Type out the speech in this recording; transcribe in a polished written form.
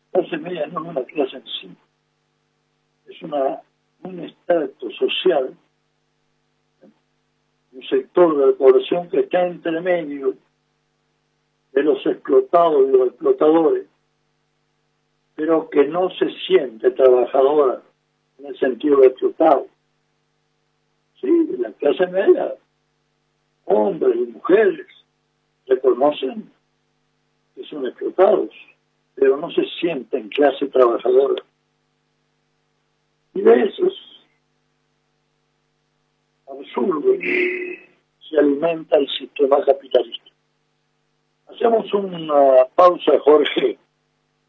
clase media no es una clase en sí, es un estrato social, un sector de la población que está entre medio de los explotados y los explotadores, pero que no se siente trabajadora en el sentido de explotado. Sí, la clase media, hombres y mujeres, reconocen que son explotados, pero no se sienten clase trabajadora. Y de esos absurdos se alimenta el sistema capitalista. Hacemos una pausa, Jorge,